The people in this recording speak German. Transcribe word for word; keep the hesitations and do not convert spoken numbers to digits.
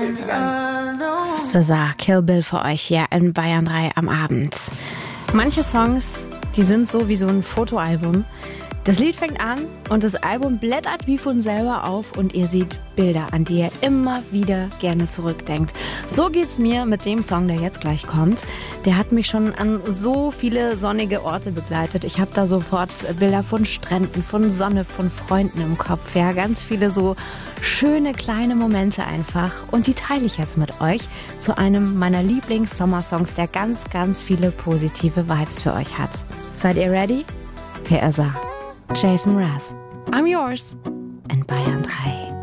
Cesar, Kill Bill für euch hier in Bayern drei am Abend. Manche Songs, die sind so wie so ein Fotoalbum. Das Lied fängt an und das Album blättert wie von selber auf und ihr seht Bilder, an die ihr immer wieder gerne zurückdenkt. So geht's mir mit dem Song, der jetzt gleich kommt. Der hat mich schon an so viele sonnige Orte begleitet. Ich habe da sofort Bilder von Stränden, von Sonne, von Freunden im Kopf. Ja, ganz viele so schöne kleine Momente einfach. Und die teile ich jetzt mit euch zu einem meiner Lieblings-Sommersongs, der ganz, ganz viele positive Vibes für euch hat. Seid ihr ready? Hier ist er. Jason Mraz. I'm yours in Bayern drei.